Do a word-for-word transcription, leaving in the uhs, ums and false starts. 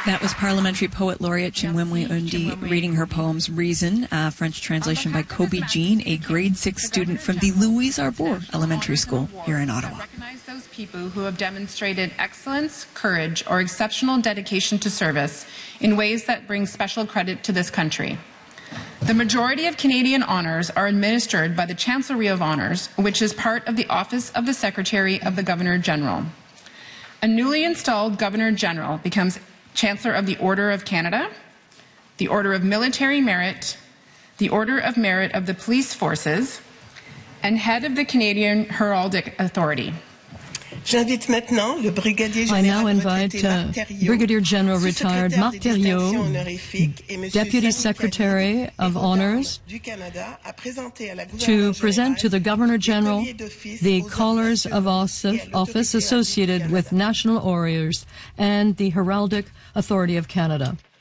That was Parliamentary Poet Laureate Chinwemwe Undi reading her poems Reason, uh, French translation by Kobe Jean, a grade six student from the Louise Arbour Elementary School here in Ottawa. Recognize those people who have demonstrated excellence, courage, or exceptional dedication to service in ways that bring special credit to this country. The majority of Canadian honours are administered by the Chancellery of Honours, which is part of the Office of the Secretary of the Governor-General. A newly installed Governor-General becomes Chancellor of the Order of Canada, the Order of Military Merit, the Order of Merit of the Police Forces, and head of the Canadian Heraldic Authority. I now invite uh, Brigadier General retired Marc Thériault, Deputy Secretary of Honours, to present to the Governor-General the Collars of Office associated with National Orreors and the Heraldic Authority of Canada.